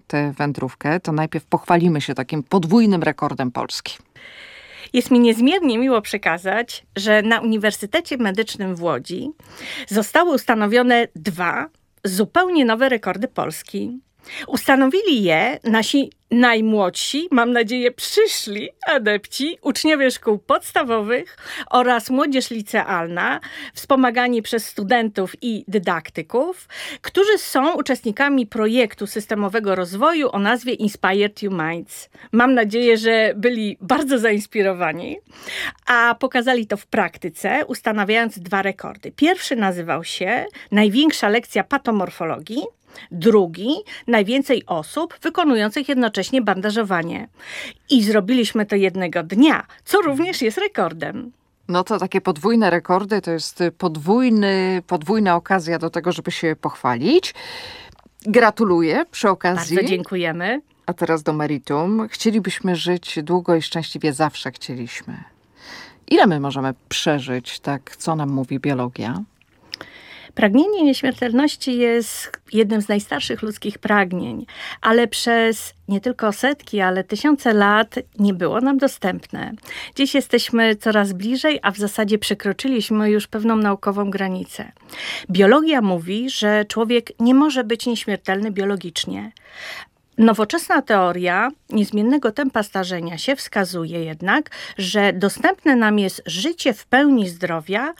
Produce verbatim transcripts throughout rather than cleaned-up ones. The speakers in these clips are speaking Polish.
tę wędrówkę, to najpierw pochwalimy się takim podwójnym rekordem Polski. Jest mi niezmiernie miło przekazać, że na Uniwersytecie Medycznym w Łodzi zostały ustanowione dwa zupełnie nowe rekordy Polski. Ustanowili je nasi najmłodsi, mam nadzieję przyszli adepci, uczniowie szkół podstawowych oraz młodzież licealna, wspomagani przez studentów i dydaktyków, którzy są uczestnikami projektu systemowego rozwoju o nazwie Inspired You Minds. Mam nadzieję, że byli bardzo zainspirowani, a pokazali to w praktyce, ustanawiając dwa rekordy. Pierwszy nazywał się Największa lekcja patomorfologii, drugi, najwięcej osób wykonujących jednocześnie bandażowanie. I zrobiliśmy to jednego dnia, co również jest rekordem. No to takie podwójne rekordy to jest podwójny, podwójna okazja do tego, żeby się pochwalić. Gratuluję przy okazji. Bardzo dziękujemy. A teraz do meritum. Chcielibyśmy żyć długo i szczęśliwie, zawsze chcieliśmy. Ile my możemy przeżyć, tak co nam mówi biologia? Pragnienie nieśmiertelności jest jednym z najstarszych ludzkich pragnień, ale przez nie tylko setki, ale tysiące lat nie było nam dostępne. Dziś jesteśmy coraz bliżej, a w zasadzie przekroczyliśmy już pewną naukową granicę. Biologia mówi, że człowiek nie może być nieśmiertelny biologicznie. Nowoczesna teoria niezmiennego tempa starzenia się wskazuje jednak, że dostępne nam jest życie w pełni zdrowia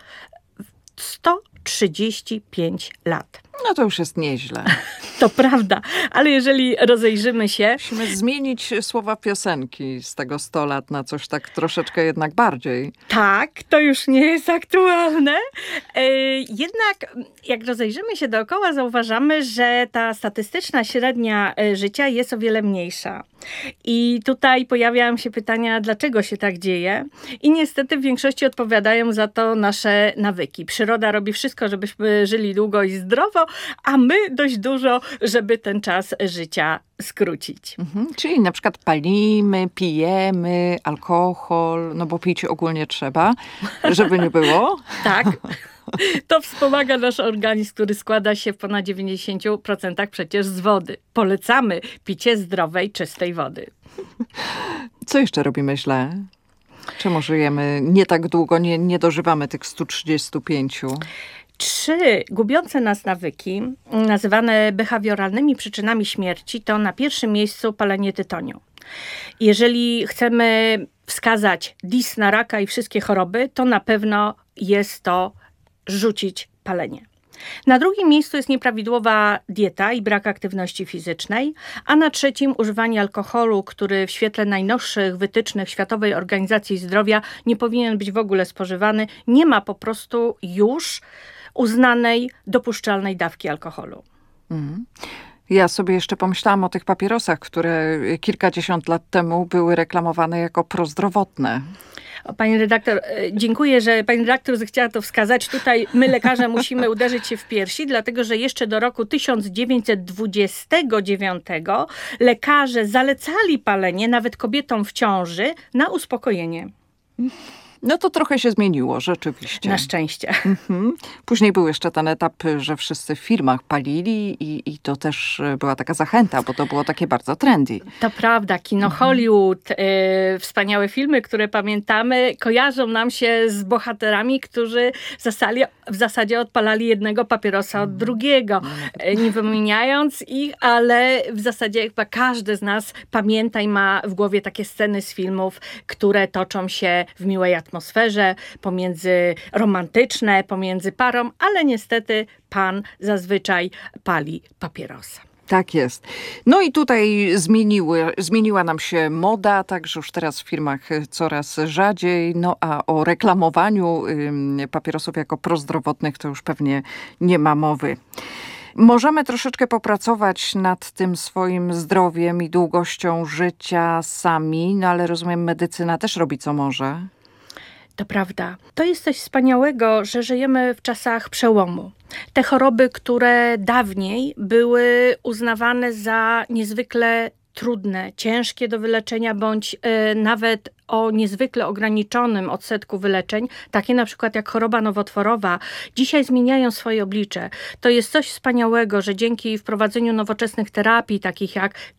w sto trzydzieści pięć lat. No to już jest nieźle. To prawda, ale jeżeli rozejrzymy się... Musimy zmienić słowa piosenki z tego sto lat na coś tak troszeczkę jednak bardziej. Tak, to już nie jest aktualne. Yy, jednak jak rozejrzymy się dookoła, zauważamy, że ta statystyczna średnia życia jest o wiele mniejsza. I tutaj pojawiają się pytania, dlaczego się tak dzieje. I niestety w większości odpowiadają za to nasze nawyki. Przyroda robi wszystko, żebyśmy żyli długo i zdrowo, a my dość dużo, żeby ten czas życia skrócić. Mhm. Czyli na przykład palimy, pijemy, alkohol, no bo pić ogólnie trzeba, żeby nie było. Tak. To wspomaga nasz organizm, który składa się w ponad dziewięćdziesiąt procent przecież z wody. Polecamy picie zdrowej, czystej wody. Co jeszcze robimy źle? Czemu żyjemy nie tak długo, nie, nie dożywamy tych stu trzydziestu pięciu? Trzy gubiące nas nawyki, nazywane behawioralnymi przyczynami śmierci, to na pierwszym miejscu palenie tytoniu. Jeżeli chcemy wskazać dis na raka i wszystkie choroby, to na pewno jest to rzucić palenie. Na drugim miejscu jest nieprawidłowa dieta i brak aktywności fizycznej, a na trzecim używanie alkoholu, który w świetle najnowszych wytycznych Światowej Organizacji Zdrowia nie powinien być w ogóle spożywany. Nie ma po prostu już uznanej, dopuszczalnej dawki alkoholu. Mhm. Ja sobie jeszcze pomyślałam o tych papierosach, które kilkadziesiąt lat temu były reklamowane jako prozdrowotne. O, pani redaktor, dziękuję, że pani redaktor zechciała to wskazać. Tutaj my, lekarze, musimy uderzyć się w piersi, dlatego że jeszcze do roku tysiąc dziewięćset dwudziestego dziewiątego lekarze zalecali palenie nawet kobietom w ciąży na uspokojenie. No to trochę się zmieniło, rzeczywiście. Na szczęście. Mhm. Później był jeszcze ten etap, że wszyscy w firmach palili i, i to też była taka zachęta, bo to było takie bardzo trendy. To prawda. Kino mhm. Hollywood, y, wspaniałe filmy, które pamiętamy, kojarzą nam się z bohaterami, którzy w zasadzie, w zasadzie odpalali jednego papierosa od drugiego. Y, nie wymieniając ich, ale w zasadzie chyba każdy z nas pamięta i ma w głowie takie sceny z filmów, które toczą się w miłej atmosferze. atmosferze, pomiędzy romantyczne, pomiędzy parą, ale niestety pan zazwyczaj pali papierosa. Tak jest. No i tutaj zmieniły, zmieniła nam się moda, także już teraz w firmach coraz rzadziej. No a o reklamowaniu y, papierosów jako prozdrowotnych to już pewnie nie ma mowy. Możemy troszeczkę popracować nad tym swoim zdrowiem i długością życia sami, no ale rozumiem, medycyna też robi co może. To prawda. To jest coś wspaniałego, że żyjemy w czasach przełomu. Te choroby, które dawniej były uznawane za niezwykle trudne, ciężkie do wyleczenia, bądź y, nawet o niezwykle ograniczonym odsetku wyleczeń, takie na przykład jak choroba nowotworowa, dzisiaj zmieniają swoje oblicze. To jest coś wspaniałego, że dzięki wprowadzeniu nowoczesnych terapii, takich jak